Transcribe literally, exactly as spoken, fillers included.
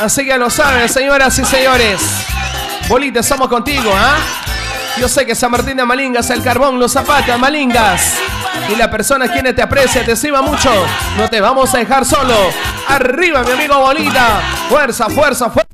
Así que lo saben, señoras y señores. Bolita, estamos contigo, ¿ah? ¿eh? Yo sé que San Martín de Malingas, el carbón, los zapatos, Malingas. Y la persona quien te aprecia, te estima mucho. No te vamos a dejar solo. Arriba, mi amigo Bolita. Fuerza, fuerza, fuerza.